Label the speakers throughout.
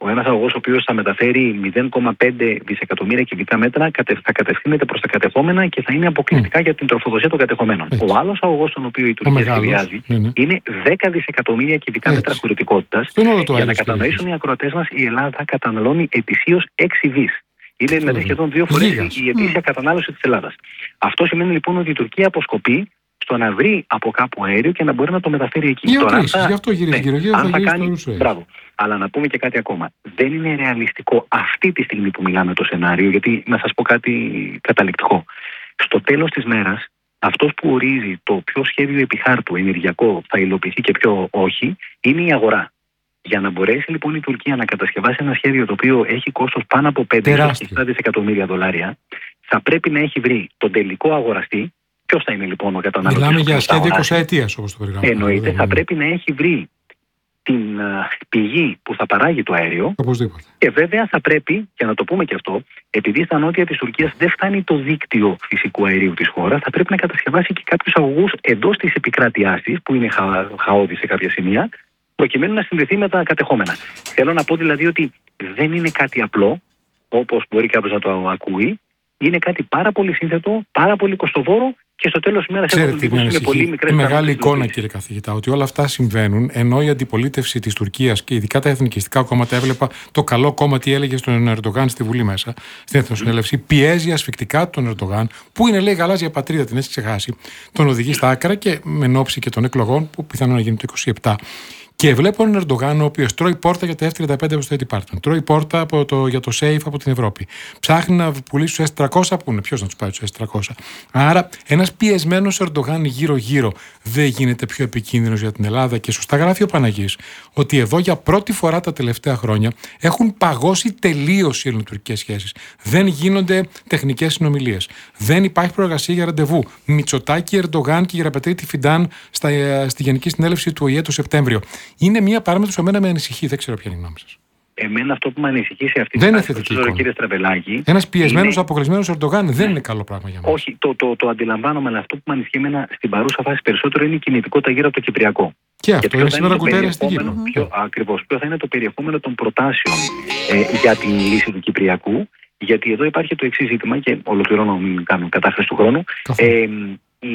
Speaker 1: ένας αγωγός ο οποίος θα μεταφέρει 0,5 δισεκατομμύρια κυβικά μέτρα θα κατευθύνεται προς τα κατεχόμενα και θα είναι αποκλειστικά για την τροφοδοσία των κατεχομένων. Ο άλλος αγωγός, τον οποίο η Τουρκία σχεδιάζει, είναι 10 δισεκατομμύρια κυβικά μέτρα χωρητικότητας. Για να κατανοήσουν οι ακροατές μας, η Ελλάδα καταναλώνει ετησίως 6 δις. Είναι δηλαδή σχεδόν 2 φορές η ετήσια κατανάλωση της Ελλάδας. Αυτό σημαίνει λοιπόν ότι η Τουρκία αποσκοπεί στο να βρει από κάπου αέριο και να μπορεί να το μεταφέρει εκεί.
Speaker 2: Γι' αυτό γυρίζει
Speaker 1: αν θα κάνει. Μπράβο. Αλλά να πούμε και κάτι ακόμα. Δεν είναι ρεαλιστικό αυτή τη στιγμή που μιλάμε το σενάριο, γιατί να σας πω κάτι καταληκτικό. Στο τέλος της μέρας, αυτός που ορίζει το ποιο σχέδιο επιχάρτου ενεργειακό θα υλοποιηθεί και ποιο όχι, είναι η αγορά. Για να μπορέσει λοιπόν η Τουρκία να κατασκευάσει ένα σχέδιο το οποίο έχει κόστος πάνω από 5 δισεκατομμύρια δολάρια, θα πρέπει να έχει βρει τον τελικό αγοραστή. Ποιος θα είναι λοιπόν ο καταναλωτής?
Speaker 2: Μιλάμε για σχέδιο 20 ετίας, όπως το περιγράφουμε.
Speaker 1: Εννοείται, θα πρέπει να έχει βρει την πηγή που θα παράγει το αέριο.
Speaker 2: Οπωσδήποτε.
Speaker 1: Και βέβαια θα πρέπει, και να το πούμε και αυτό, επειδή στα νότια της Τουρκίας δεν φτάνει το δίκτυο φυσικού αερίου της χώρας, θα πρέπει να κατασκευάσει και κάποιους αγωγούς εντός της επικράτειάς της, που είναι χαόδη σε κάποια σημεία, προκειμένου να συνδεθεί με τα κατεχόμενα. Θέλω να πω δηλαδή ότι δεν είναι κάτι απλό, όπως μπορεί κάποιος να το ακούει. Είναι κάτι πάρα πολύ σύνθετο, πάρα πολύ κοστοβόρο και στο τέλος της ημέρας
Speaker 2: είναι πολύ μικρές. Η μεγάλη εικόνα, κύριε καθηγητά, ότι όλα αυτά συμβαίνουν ενώ η αντιπολίτευση της Τουρκίας και ειδικά τα εθνικιστικά κόμματα, έβλεπα το καλό κόμμα τι έλεγε στον Ερντογάν στη Βουλή μέσα, στην Εθνοσυνέλευση, πιέζει ασφικτικά τον Ερντογάν, που είναι λέει γαλάζια πατρίδα, την έχει ξεχάσει, τον οδηγεί στα άκρα και με ενόψει και των εκλογών που πιθανόν να γίνει το 27. Και βλέπω έναν Ερντογάν ο οποίος τρώει πόρτα για τα F-35 από το State Department. Τρώει πόρτα για το SAFE από την Ευρώπη. Ψάχνει να πουλήσει τους S-300 που είναι. Ποιος να τους πάει τους S-300. Άρα ένας πιεσμένος Ερντογάν γύρω-γύρω δεν γίνεται πιο επικίνδυνος για την Ελλάδα. Και σωστά γράφει ο Παναγής ότι εδώ για πρώτη φορά τα τελευταία χρόνια έχουν παγώσει τελείως οι ελληνοτουρκικές σχέσεις. Δεν γίνονται τεχνικές συνομιλίες. Δεν υπάρχει προεργασία για ραντεβού. Μητσοτάκη, Ερντογάν και Γεραπετρίτη Φιντάν στη Γενική Συνέλευση του ΟΗΕ το Σεπτέμβριο. Είναι μία παράμετρος που εμένα με ανησυχεί. Δεν ξέρω ποια είναι η γνώμη σας.
Speaker 1: Εμένα αυτό που με ανησυχεί σε αυτή την περίπτωση, κύριε Στραβελάκη.
Speaker 2: Ένας πιεσμένος, αποκλεισμένος Ερντογάν δεν είναι καλό πράγμα για μας.
Speaker 1: Όχι, το αντιλαμβάνομαι, αλλά αυτό που με ανησυχεί εμένα στην παρούσα φάση περισσότερο είναι η κινητικότητα γύρω από το Κυπριακό.
Speaker 2: Και αυτό είναι σήμερα κουτέρια στην Κύπρο.
Speaker 1: Ακριβώς. Ποιο θα είναι το περιεχόμενο των προτάσεων για την λύση του Κυπριακού. Γιατί εδώ υπάρχει το εξής ζήτημα και ολοκληρώνω, μην κάνω κατάχρηση του χρόνου. Η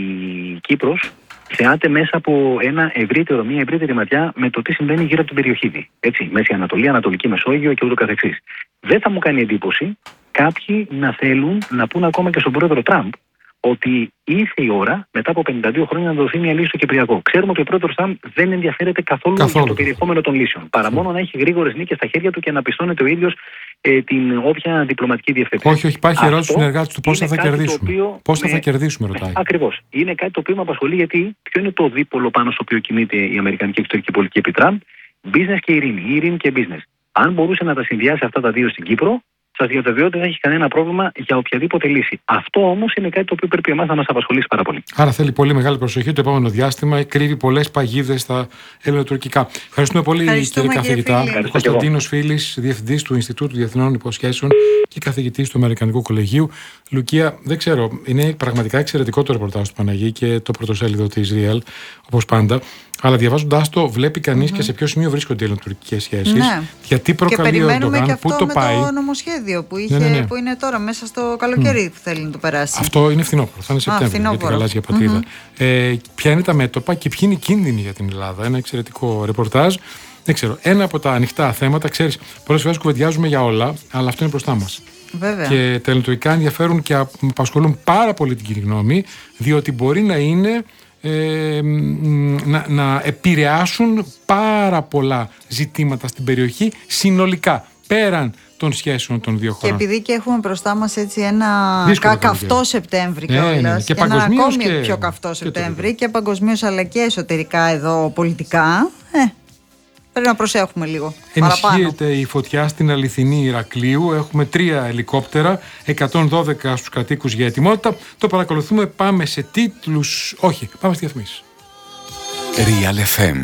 Speaker 1: Κύπρος θεάται μέσα από μια ευρύτερη ματιά με το τι συμβαίνει γύρω από την περιοχή. Έτσι, Μέση Ανατολή, Ανατολική Μεσόγειο και ούτω καθεξής. Δεν θα μου κάνει εντύπωση κάποιοι να θέλουν να πούν ακόμα και στον πρόεδρο Τραμπ ότι ήρθε η ώρα μετά από 52 χρόνια να δοθεί μια λύση στο Κυπριακό. Ξέρουμε ότι ο πρόεδρος Τραμπ δεν ενδιαφέρεται καθόλου για το περιεχόμενο των λύσεων. Παρά μόνο να έχει γρήγορες νίκες στα χέρια του και να πιστώνεται ο ίδιος την όποια διπλωματική διευθέτηση.
Speaker 2: Όχι, υπάρχει ερώτηση στους συνεργάτες του πώς θα κερδίσουμε. Πώς θα κερδίσουμε, ρωτάει.
Speaker 1: Ακριβώς. Είναι κάτι το οποίο με απασχολεί, γιατί ποιο είναι το δίπολο πάνω στο οποίο κινείται η αμερικανική εξωτερική πολιτική επί Τραμπ? Business και ειρήνη. Ειρήνη και business. Αν μπορούσε να τα συνδυάσει αυτά τα δύο στην Κύπρο, σας διαβεβαιώ ότι δεν έχει κανένα πρόβλημα για οποιαδήποτε λύση. Αυτό όμως είναι κάτι το οποίο πρέπει εμάς να μας απασχολήσει πάρα πολύ.
Speaker 2: Άρα θέλει πολύ μεγάλη προσοχή το επόμενο διάστημα, κρύβει πολλές παγίδες στα ελληνοτουρκικά. Ευχαριστούμε πολύ, κύριε καθηγητά. Κωνσταντίνος Φίλης, διευθυντής του Ινστιτούτου Διεθνών Υποσχέσεων και καθηγητής του Αμερικανικού Κολεγίου. Λουκία, δεν ξέρω, είναι πραγματικά εξαιρετικό το ρεπορτάζ του Παναγή και το πρωτοσέλιδο της Real, όπως πάντα. Αλλά διαβάζοντάς το, βλέπει κανείς και σε ποιο σημείο βρίσκονται οι ελληνοτουρκικές σχέσεις. Ναι. Γιατί προκαλεί ο Ερντογάν, πού το πάει.
Speaker 3: Και το νομοσχέδιο που, που είναι τώρα μέσα στο καλοκαίρι που θέλει να το περάσει.
Speaker 2: Αυτό είναι φθινόπωρο, θα είναι Σεπτέμβριο για την γαλάζια πατρίδα. Ποια είναι τα μέτωπα και ποιοι είναι οι κίνδυνοι για την Ελλάδα. Ένα εξαιρετικό ρεπορτάζ. Δεν ξέρω, ένα από τα ανοιχτά θέματα, ξέρεις, πολλές φορές κουβεντιάζουμε για όλα, αλλά αυτό είναι μπροστά μας.
Speaker 3: Βέβαια.
Speaker 2: Και τα ελληνοτουρκικά ενδιαφέρουν και απασχολούν πάρα πολύ την κοινή γνώμη, διότι μπορεί να είναι να επηρεάσουν πάρα πολλά ζητήματα στην περιοχή συνολικά, πέραν των σχέσεων των δύο χωρών.
Speaker 3: Και επειδή και έχουμε μπροστά μας έτσι ένα καυτό Σεπτέμβρη κιόλας,
Speaker 2: και
Speaker 3: ένα ακόμη πιο καυτό Σεπτέμβρη και παγκοσμίως αλλά και εσωτερικά εδώ πολιτικά, πρέπει να προσέχουμε λίγο.
Speaker 2: Ενισχύεται η φωτιά στην αληθινή Ηρακλείου. Έχουμε 3 ελικόπτερα, 112 στους κατοίκους για ετοιμότητα. Το παρακολουθούμε, πάμε σε τίτλους. Όχι, πάμε στη διαφημίσεις.
Speaker 4: Real FM.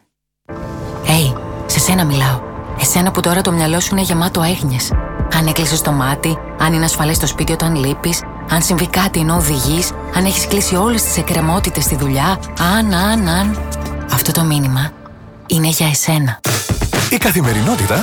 Speaker 5: Σε σένα μιλάω. Εσένα που τώρα το μυαλό σου είναι γεμάτο έγνοιες. Αν έκλεισες το μάτι, αν είναι ασφαλές το σπίτι όταν λείπεις, αν συμβεί κάτι ενώ οδηγείς, αν έχεις κλείσει όλες τις εκκρεμότητες στη δουλειά, αν. Αυτό το μήνυμα είναι για εσένα.
Speaker 4: Η καθημερινότητα